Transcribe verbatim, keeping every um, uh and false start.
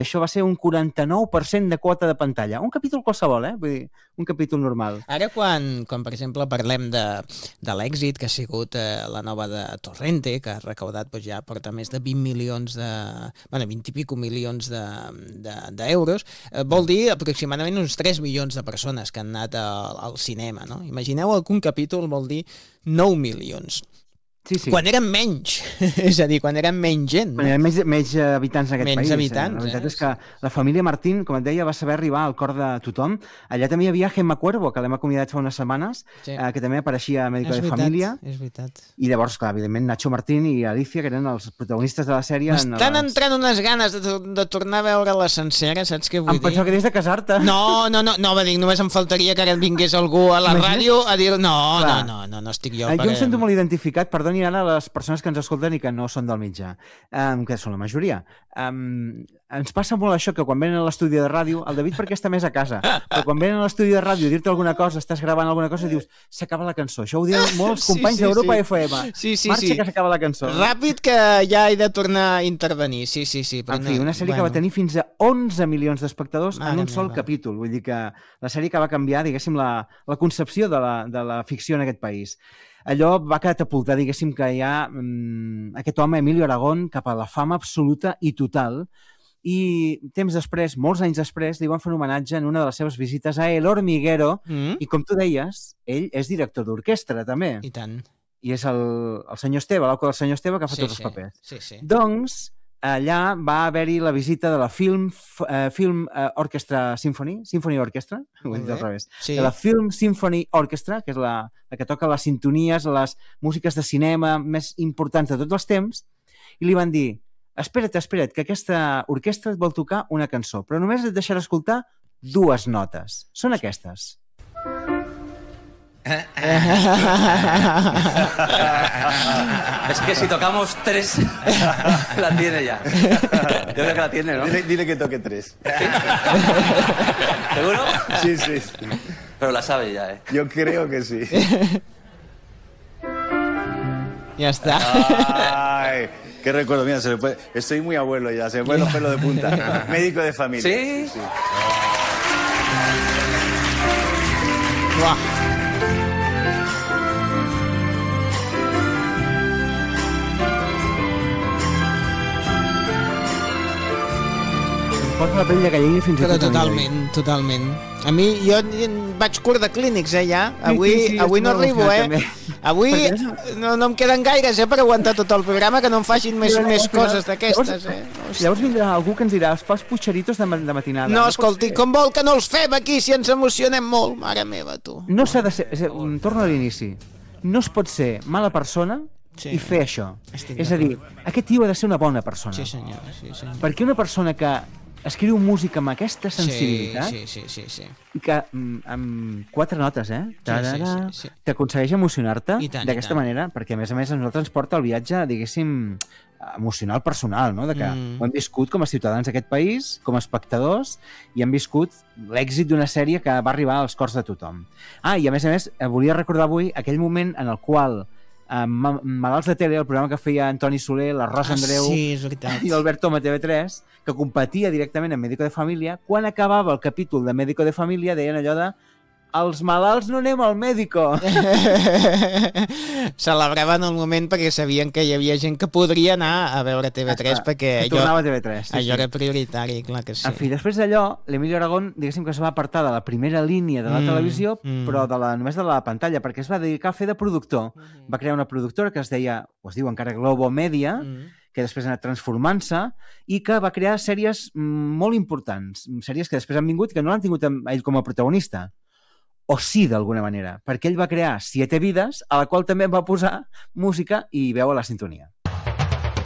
Això va ser un quaranta-nou per cent de quota de pantalla. Un capítol qualsevol, eh? Vull dir, un capítol normal. Ara quan, quan per exemple, parlem de, de l'èxit que ha sigut eh, la nova de Torrente, que ha recaudat doncs, ja porta més de vint milions de... bueno, vint i pico milions d'euros, de, de, eh, vol dir aproximadament uns tres milions de persones que han anat al, al cinema, no? Imagineu que un capítol vol dir nou milions. Sí, sí. Quan eren menys, és a dir, quan eren menys gent. Quan eren menys, menys habitants en aquest menys país. Habitants, eh? La veritat eh? és que la família Martín, com et deia, va saber arribar al cor de tothom. Allà també hi havia Gemma Cuervo, que l'hem acomiadat fa unes setmanes, sí. eh, que també apareixia a Médico de Família. És veritat. I llavors, clar, evidentment, Nacho Martín i Alicia, que eren els protagonistes de la sèrie... M'estan les... entrant unes ganes de, de tornar a veure la sencera, saps què vull em dir? Em pensava que des de casar-te. No, no, no, no, va dir, només em faltaria que ara vingués algú a la Imagina? Ràdio a dir... No, clar. no, no, no, no estic jo. Eh, per... Jo em sento molt identificat, perdoni ara les persones que ens escolten i que no són del mitjà, um, que són la majoria. Um, ens passa molt això, que quan venen a l'estudi de ràdio, el David perquè està més a casa, però quan venen a l'estudi de ràdio a dir-te alguna cosa, estàs gravant alguna cosa i dius, s'acaba la cançó. Això ho diuen molts companys sí, sí, d'Europa sí. F M. Sí, sí, Marxa sí. que s'acaba la cançó. Ràpid que ja he de tornar a intervenir. Sí, sí, sí. Però en fi, una sèrie bueno. que va tenir fins a onze milions d'espectadors en un sol meva. capítol. Vull dir que la sèrie que va canviar, diguéssim, la, la concepció de la, de la ficció en aquest país. Allò va catapultar, diguéssim, que hi ha mmm, aquest home, Emilio Aragón, cap a la fama absoluta i total. I temps després, molts anys després, li van fer un homenatge en una de les seves visites a El Hormiguero, mm. i com tu deies, ell és director d'orquestra, també. I tant. I és el, el senyor Esteve, l'auco del senyor Esteve, que fa sí, tots sí. els papers. Sí, sí. Doncs, allà va haver-hi la visita de la Film, uh, Film uh, Orchestra Symphony, Symphony Orchestra, ho he dit al revés, sí. de la Film Symphony Orchestra, que és la, la que toca les sintonies, les músiques de cinema més importants de tots els temps, i li van dir, espera't, espera't, que aquesta orquestra et vol tocar una cançó, però només et deixarà escoltar dues notes. Són aquestes. Es que si tocamos tres, la tiene ya. Yo creo que la tiene, ¿no? Dile, dile que toque tres. ¿Sí? ¿Seguro? Sí, sí, sí. Pero la sabe ya, ¿eh? Yo creo que sí. Ya está. Ay, qué recuerdo. Mira, se me puede... estoy muy abuelo ya, se me ponen los pelos de punta. Médico de familia. ¿Sí? Sí. Buah. Posa la pell de gallina fins i Però tot. totalment, totalment. A mi, jo vaig curt de clínics, eh, ja. Avui, sí, sí, sí, avui no arribo, eh. també. Avui no, no em queden gaires, eh, per aguantar tot el programa, que no em facin més, no, més no, coses d'aquestes, eh. Llavors, llavors vindrà algú que ens dirà, fas puigxeritos de, de matinada. No, escolti, com vol que no els fem aquí si ens emocionem molt? Mare meva, tu. No s'ha de ser... És, torno a l'inici. No es pot ser mala persona sí. i fer això. Estic és a dir, aquest tio ha de ser una bona persona. Sí, senyor. Sí, senyor. Perquè una persona que escriu música amb aquesta sensibilitat sí, sí, sí, sí, sí. i que amb, amb quatre notes, eh? Tarara, sí, sí, sí, sí. t'aconsegueix emocionar-te d'aquesta tant. manera, perquè a més a més a nosaltres ens porta el viatge, diguéssim, emocional personal, no? De que mm. ho hem viscut com a ciutadans d'aquest país, com a espectadors, i hem viscut l'èxit d'una sèrie que va arribar als cors de tothom. Ah, i a més a més, volia recordar avui aquell moment en el qual eh, Malalts de Tele, el programa que feia Antoni Soler, la Rosa Andreu ah, sí, i l'Albert Tom a T V tres, que competia directament amb Médico de Família, quan acabava el capítol de Médico de Família deien allò de els malalts no anem al mèdico. Celebraven el moment perquè sabien que hi havia gent que podria anar a veure T V tres, ah, perquè allò, a T V tres, sí, allò sí. era prioritari, clar que sí. En fi, després d'allò, l'Emilio Aragón, diguéssim que es va apartar de la primera línia de la mm, televisió, mm. però de la, només de la pantalla, perquè es va dedicar a fer de productor. Mm. Va crear una productora que es deia, o es diu encara Globo Media, mm. que després ha anat transformant-se i que va crear sèries molt importants, sèries que després han vingut i que no l'han tingut ell com a protagonista. O sí, d'alguna manera, perquè ell va crear Siete Vides, a la qual també va posar música i veu a la sintonia.